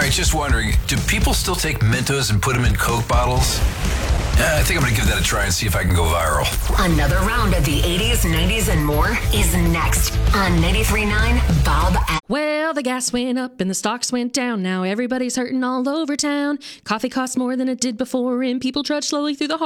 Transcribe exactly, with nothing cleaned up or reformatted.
right, just wondering, do people still take Mentos and put them in Coke bottles? Yeah, I think I'm going to give that a try and see if I can go viral. Another round of the eighties, nineties, and more is next on ninety-three point nine Bob. Well, the gas went up and the stocks went down. Now everybody's hurting all over town. Coffee costs more than it did before, and people trudge slowly through the